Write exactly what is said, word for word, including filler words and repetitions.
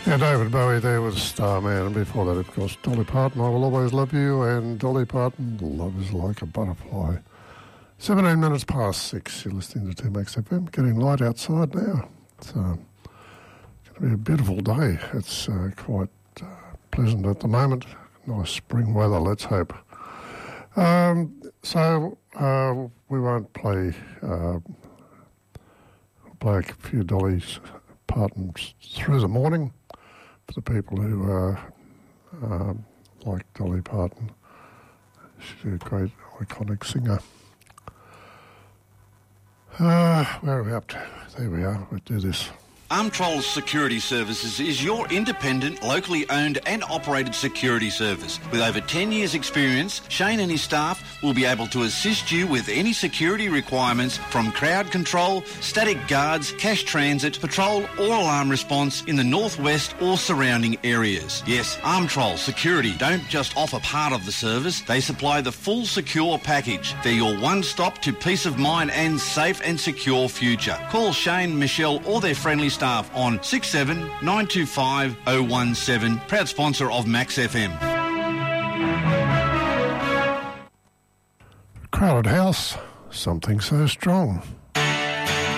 Yeah, David Bowie there was Starman, and before that, of course, Dolly Parton, I Will Always Love You, and Dolly Parton, Love Is Like a Butterfly. seventeen minutes past six, you're listening to two Max F M, getting light outside now. It's uh, going to be a beautiful day. It's uh, quite uh, pleasant at the moment. Nice spring weather, let's hope. Um, so uh, we won't play, uh, play a few Dolly's Partons through the morning. For the people who uh, uh, like Dolly Parton, she's a great iconic singer. Uh, where are we up to? There we are. We'll do this. Armtrol Security Services is your independent, locally owned and operated security service. With over ten years experience, Shane and his staff will be able to assist you with any security requirements from crowd control, static guards, cash transit, patrol or alarm response in the northwest or surrounding areas. Yes, Armtrol Security don't just offer part of the service, they supply the full secure package. They're your one-stop to peace of mind and safe and secure future. Call Shane, Michelle or their friendly staff on six seven nine two five oh one seven, proud sponsor of Max F M. Crowded House, Something So Strong.